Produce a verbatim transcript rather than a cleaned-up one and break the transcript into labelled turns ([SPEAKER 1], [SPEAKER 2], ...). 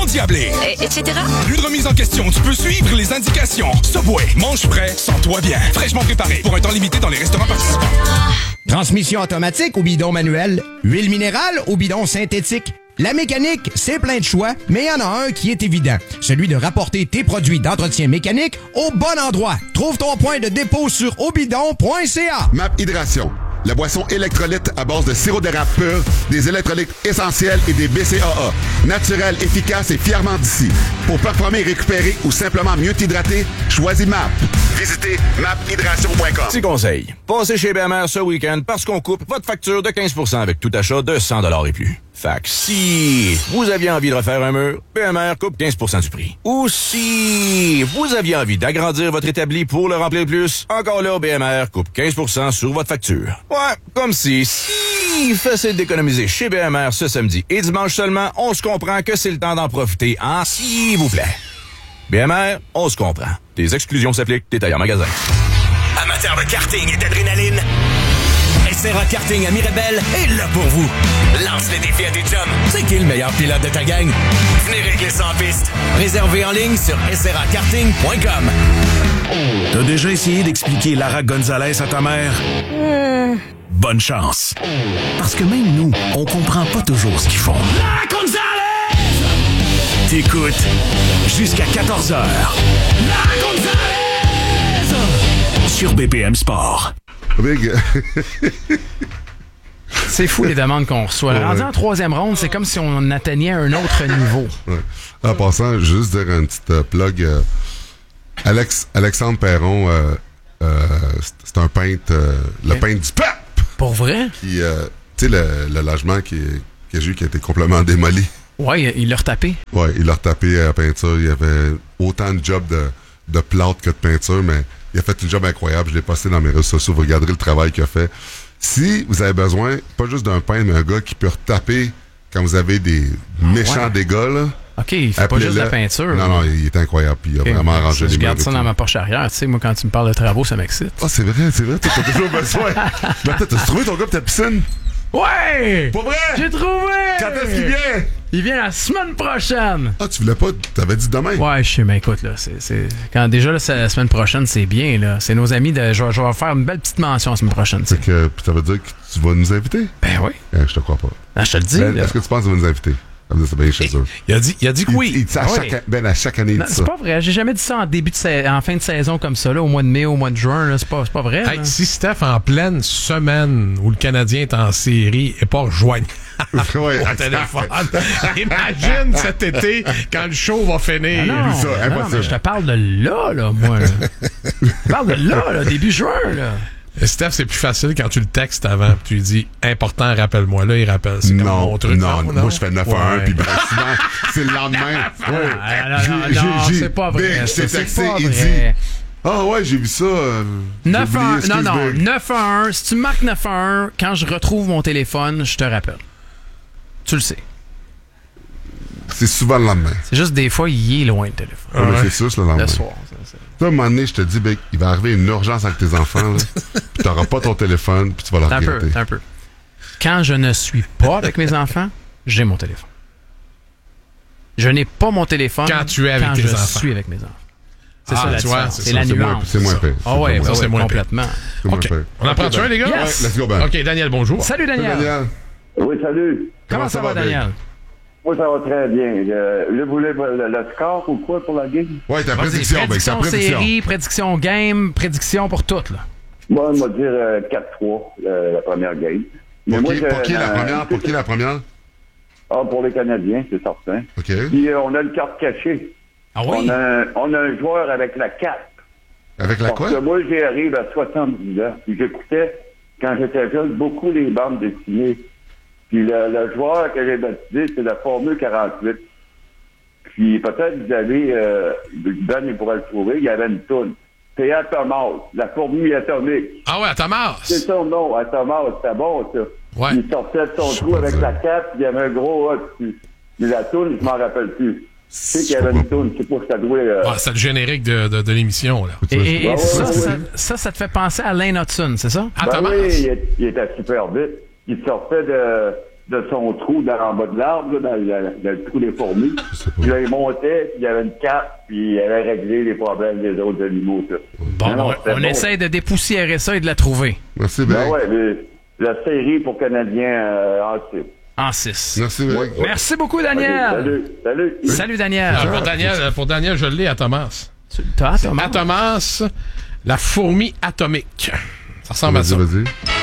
[SPEAKER 1] endiablé.
[SPEAKER 2] Et, etc.
[SPEAKER 1] Plus de remise en question, tu peux suivre les indications. Subway, mange frais, sens-toi bien. Fraîchement préparé pour un temps limité dans les restaurants participants.
[SPEAKER 3] Transmission automatique ou bidon manuel? Huile minérale ou bidon synthétique? La mécanique, c'est plein de choix, mais il y en a un qui est évident. Celui de rapporter tes produits d'entretien mécanique au bon endroit. Trouve ton point de dépôt sur obidon point c a.
[SPEAKER 4] Map Hydration. La boisson électrolyte à base de sirop d'érable pur, des électrolytes essentiels et des B C A A. Naturel, efficace et fièrement d'ici. Pour performer, récupérer ou simplement mieux t'hydrater, choisis M A P. Visitez map hydration point com.
[SPEAKER 5] Petit conseil. Passez chez B M R ce week-end parce qu'on coupe votre facture de quinze pour cent avec tout achat de cent dollars et plus. Fait que si vous aviez envie de refaire un mur, B M R coupe quinze pour cent du prix. Ou si vous aviez envie d'agrandir votre établi pour le remplir plus, encore là, B M R coupe quinze pour cent sur votre facture. Ouais, comme si, si facile d'économiser chez B M R ce samedi et dimanche seulement, on se comprend que c'est le temps d'en profiter, hein, s'il vous plaît. B M R, on se comprend. Des exclusions s'appliquent, détails en magasin.
[SPEAKER 6] Amateurs de karting et d'adrénaline, S R A Karting à Mirabel est là pour vous. Lance les défis à des chums. C'est qui le meilleur pilote de ta gang? Venez régler ça en piste. Réservé en ligne sur s r a karting point com.
[SPEAKER 7] T'as déjà essayé d'expliquer Lara Gonzalez à ta mère?
[SPEAKER 2] Hmm.
[SPEAKER 7] Bonne chance. Parce que même nous, on comprend pas toujours ce qu'ils font.
[SPEAKER 6] Lara Gonzalez!
[SPEAKER 7] T'écoutes jusqu'à quatorze heures.
[SPEAKER 6] Lara Gonzalez!
[SPEAKER 7] Sur B P M Sport.
[SPEAKER 4] Big.
[SPEAKER 8] C'est fou les demandes qu'on reçoit.
[SPEAKER 4] Ouais.
[SPEAKER 8] Rendu en troisième ronde, c'est comme si on atteignait un autre niveau.
[SPEAKER 4] Ouais. En passant, juste dire un petit euh, plug. Euh, Alex, Alexandre Perron, euh, euh, c'est, c'est un peintre, euh, le
[SPEAKER 8] Okay.
[SPEAKER 4] peintre du peuple.
[SPEAKER 8] Pour vrai?
[SPEAKER 4] Qui, euh, tu sais, le, le logement qui, qui a eu qui a été complètement démoli.
[SPEAKER 8] Ouais, il l'a retapé.
[SPEAKER 4] Ouais, il l'a retapé à la peinture. Il y avait autant de jobs de, de plâtre que de peinture, mais il a fait un job incroyable. Je l'ai posté dans mes réseaux sociaux. Vous regarderez le travail qu'il a fait. Si vous avez besoin, pas juste d'un peintre, mais un gars qui peut retaper quand vous avez des méchants
[SPEAKER 8] ouais.
[SPEAKER 4] dégâts, là.
[SPEAKER 8] OK, il fait pas juste de la peinture.
[SPEAKER 4] Non, non, il est incroyable. Puis il a
[SPEAKER 8] okay.
[SPEAKER 4] vraiment arrangé les
[SPEAKER 8] Je
[SPEAKER 4] murs.
[SPEAKER 8] garde ça dans ma poche arrière. Tu sais, moi, quand tu me parles de travaux, ça m'excite.
[SPEAKER 4] Ah, oh, c'est vrai, c'est vrai. T'as toujours besoin. Mais attends, t'as trouvé ton gars pour ta piscine?
[SPEAKER 8] Ouais!
[SPEAKER 4] Pas vrai?
[SPEAKER 8] J'ai trouvé!
[SPEAKER 4] Quand est-ce qu'il vient?
[SPEAKER 8] Il vient la semaine prochaine!
[SPEAKER 4] Ah, tu voulais pas? T'avais dit demain?
[SPEAKER 8] Ouais, je sais, mais écoute, là, c'est, c'est... Quand déjà, là, c'est la semaine prochaine, c'est bien, là. C'est nos amis de... Je vais, je vais faire une belle petite mention la semaine prochaine,
[SPEAKER 4] Fait que, puis ça veut dire que tu vas nous inviter?
[SPEAKER 8] Ben oui.
[SPEAKER 4] Eh, je te crois pas.
[SPEAKER 8] Ah, je te le dis,
[SPEAKER 4] Ben,
[SPEAKER 8] là.
[SPEAKER 4] est-ce que tu penses que tu vas nous inviter? Ça veut dire que c'est bien chez eux.
[SPEAKER 9] Il a dit, il a dit que oui.
[SPEAKER 4] Il, il dit ça à,
[SPEAKER 8] Ah
[SPEAKER 4] chaque,
[SPEAKER 8] oui.
[SPEAKER 4] ben, à chaque année. Il
[SPEAKER 8] Non,
[SPEAKER 4] dit
[SPEAKER 8] c'est
[SPEAKER 4] ça.
[SPEAKER 8] pas vrai. J'ai jamais dit ça en début de sa... en fin de saison comme ça, là, au mois de mai, au mois de juin, là. C'est pas, c'est pas vrai.
[SPEAKER 9] Hey,
[SPEAKER 8] là.
[SPEAKER 9] si Steph, en pleine semaine où le Canadien est en série, est pas rejoignable
[SPEAKER 4] Ouais,
[SPEAKER 9] au téléphone, imagine cet été quand le show va finir.
[SPEAKER 8] Ah non,
[SPEAKER 4] ça,
[SPEAKER 8] non,
[SPEAKER 4] impossible.
[SPEAKER 8] mais je te parle de là, là, moi. Là. Je te parle de là, là, début juin, là.
[SPEAKER 9] Steph, c'est plus facile quand tu le textes avant. Tu lui dis important, rappelle-moi. Là, il rappelle. C'est comme
[SPEAKER 4] Non,
[SPEAKER 9] mon truc.
[SPEAKER 4] non, moi je fais neuf à un,
[SPEAKER 9] Ouais.
[SPEAKER 4] puis ben, souvent, c'est le lendemain. Ouais.
[SPEAKER 8] Ah, non,
[SPEAKER 4] J'ai-
[SPEAKER 8] non,
[SPEAKER 4] j'ai-
[SPEAKER 8] non,
[SPEAKER 4] j'ai-
[SPEAKER 8] c'est pas vrai.
[SPEAKER 4] Big, je
[SPEAKER 8] ça,
[SPEAKER 4] t'ai
[SPEAKER 8] c'est
[SPEAKER 4] texté,
[SPEAKER 8] pas
[SPEAKER 4] il
[SPEAKER 8] vrai.
[SPEAKER 4] dit ah ouais, j'ai vu ça. euh, j'ai
[SPEAKER 8] neuf à un,
[SPEAKER 4] oublié,
[SPEAKER 8] non, non,
[SPEAKER 4] excuse, Big.
[SPEAKER 8] neuf à un. Si tu marques neuf à un, quand je retrouve mon téléphone, je te rappelle. Tu le sais.
[SPEAKER 4] C'est souvent le lendemain.
[SPEAKER 8] C'est juste des fois, il est loin le téléphone.
[SPEAKER 4] Ouais, mais c'est sûr, c'est le lendemain.
[SPEAKER 8] Le soir. ça, c'est-
[SPEAKER 4] Là, à un moment donné, je te dis, Big, il va arriver une urgence avec tes enfants, là, puis t'auras pas ton téléphone, puis tu vas le
[SPEAKER 8] T'as un peu,
[SPEAKER 4] regretter.
[SPEAKER 8] t'as un peu. Quand je ne suis pas avec mes enfants, j'ai mon téléphone. Je n'ai pas mon téléphone
[SPEAKER 9] Quand tu es avec
[SPEAKER 8] quand
[SPEAKER 9] tes
[SPEAKER 8] je
[SPEAKER 9] enfants.
[SPEAKER 8] suis avec mes enfants. C'est
[SPEAKER 9] Ah,
[SPEAKER 8] ça la
[SPEAKER 9] tu vois,
[SPEAKER 8] différence.
[SPEAKER 9] c'est
[SPEAKER 8] C'est
[SPEAKER 9] ça,
[SPEAKER 8] la
[SPEAKER 4] c'est moins-
[SPEAKER 8] nuance.
[SPEAKER 4] c'est moins pire.
[SPEAKER 8] Ah ouais,
[SPEAKER 4] C'est
[SPEAKER 8] ouais,
[SPEAKER 9] moins
[SPEAKER 8] ouais,
[SPEAKER 9] pire.
[SPEAKER 8] complètement.
[SPEAKER 4] C'est moins
[SPEAKER 9] OK.
[SPEAKER 4] pire.
[SPEAKER 9] On en prend-tu un, les gars?
[SPEAKER 8] Yes.
[SPEAKER 4] Ouais, let's go, Ben.
[SPEAKER 9] OK, Daniel, bonjour.
[SPEAKER 8] Salut Daniel.
[SPEAKER 4] Daniel.
[SPEAKER 10] Oui, salut.
[SPEAKER 8] Comment, ça, va, Daniel?
[SPEAKER 10] Moi, ça va très bien. Euh, là, vous voulez le, le score ou quoi pour la game?
[SPEAKER 4] Ouais, ta
[SPEAKER 8] Vas-y,
[SPEAKER 4] prédiction, Big, ta
[SPEAKER 8] prédiction
[SPEAKER 4] prédiction.
[SPEAKER 8] série, prédiction game, prédiction pour toutes, là.
[SPEAKER 10] Moi, on va dire euh, quatre trois, euh, la première game. Mais
[SPEAKER 4] Pour
[SPEAKER 10] moi,
[SPEAKER 4] qui,
[SPEAKER 10] je-
[SPEAKER 4] pour qui la
[SPEAKER 10] euh,
[SPEAKER 4] première? Pour qui la première?
[SPEAKER 10] Ah, pour les Canadiens, c'est certain.
[SPEAKER 4] OK.
[SPEAKER 10] Puis, euh, on a le carte cachée.
[SPEAKER 8] Ah oui?
[SPEAKER 10] On a, un- on a un joueur avec la quatre.
[SPEAKER 4] Avec la
[SPEAKER 10] Parce
[SPEAKER 4] quoi?
[SPEAKER 10] que moi, j'arrive à soixante-dix ans. Puis j'écoutais, quand j'étais jeune, beaucoup les bandes dessinées. Puis le, le joueur que j'ai baptisé, c'est la Formule quarante-huit. Puis peut-être vous avez, euh, Ben, il pourrait le trouver, il y avait une toune. C'est Atomas, la fourmi atomique.
[SPEAKER 9] Ah ouais, à Thomas.
[SPEAKER 10] C'est son nom, Atomas, c'était bon, ça.
[SPEAKER 9] Ouais.
[SPEAKER 10] Il sortait de son trou avec la cape, puis il y avait un gros A dessus. Mais la toune, je m'en rappelle plus. Je sais qu'il y avait une toune, je sais pas si ça doit... Euh...
[SPEAKER 9] Ah, c'est le générique de, de, de l'émission, là.
[SPEAKER 8] Et, et- et
[SPEAKER 10] Ouais, ouais,
[SPEAKER 8] ça,
[SPEAKER 10] ouais.
[SPEAKER 8] ça, ça, ça te fait penser à Lane Hudson, c'est ça?
[SPEAKER 9] À
[SPEAKER 10] Ben
[SPEAKER 9] Thomas.
[SPEAKER 10] oui, il, est- il était super vite. Il sortait de, de son trou dans, en bas de l'arbre, là, dans, dans, dans le trou des fourmis. Puis là, il montait, puis il y avait une cape, puis il allait régler les problèmes des autres animaux. Ça.
[SPEAKER 8] Bon, non, on, on essaie de dépoussiérer ça et de la trouver.
[SPEAKER 4] Merci,
[SPEAKER 10] Ben ouais, mais la série pour Canadiens euh, en six.
[SPEAKER 8] En six.
[SPEAKER 4] Merci, Ben.
[SPEAKER 10] Ouais.
[SPEAKER 8] Merci beaucoup, Daniel.
[SPEAKER 10] Okay, salut, salut.
[SPEAKER 8] Salut, Daniel.
[SPEAKER 9] Ah, pour Daniel, pour Daniel, je l'ai à Thomas.
[SPEAKER 8] T'as Thomas?
[SPEAKER 9] À Thomas, la fourmi atomique. Ça ressemble
[SPEAKER 4] Vas-y,
[SPEAKER 9] à ça.
[SPEAKER 4] vas-y.